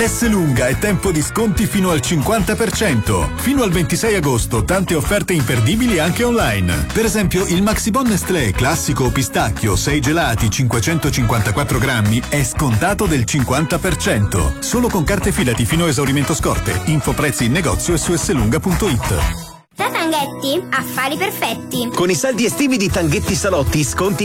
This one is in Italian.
S Lunga è tempo di sconti fino al 50%. Fino al 26 agosto tante offerte imperdibili anche online. Per esempio il Maxibon Nestlé classico o pistacchio 6 gelati 554 grammi è scontato del 50%. Solo con carte Fidati fino a esaurimento scorte. Info prezzi in negozio e su slunga.it. Da Tanghetti, affari perfetti. Con i saldi estivi di Tanghetti Salotti, sconti